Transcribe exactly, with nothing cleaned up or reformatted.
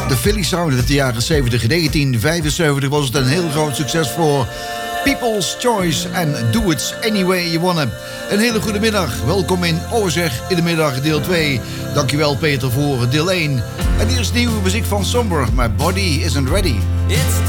De Philly Sound uit de jaren zeventig. In negentien vijfenzeventig was het een heel groot succes voor People's Choice en Do It Any Way You Wanna. Een hele goede middag. Welkom in Overzeg in de middag deel twee. Dankjewel Peter voor deel één. En hier is nieuwe muziek van Somber. My Body Isn't Ready. It's